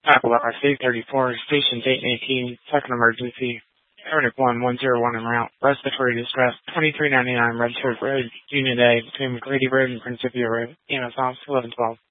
Apple RC-34, station date 18, second emergency. Arctic 1101 en route. Respiratory distress. 2399 Red Shirt Road, Unit A, between McGrady Road and Principia Road. EMS Office 1112.